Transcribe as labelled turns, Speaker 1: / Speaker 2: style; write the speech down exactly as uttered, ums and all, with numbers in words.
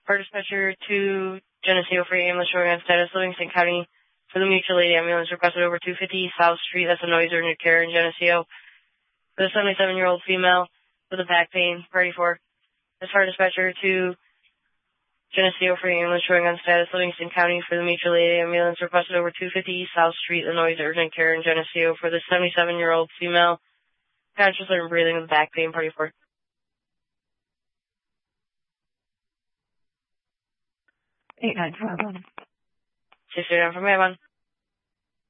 Speaker 1: Fire dispatcher to Geneseo for your ambulance showing on status, Livingston County. For the mutual aid ambulance requested over two fifty South Street. That's a noise urgent care in Geneseo. For the seventy-seven-year-old female with a back pain, party for. This fire dispatcher to Geneseo for your ambulance showing on status, Livingston County. For the mutual aid ambulance requested over two fifty South Street. The noise urgent care in Geneseo. For the seventy-seven-year-old female, conscious and breathing with back pain, party for.
Speaker 2: eight nine five one.
Speaker 1: six eight nine from Avon.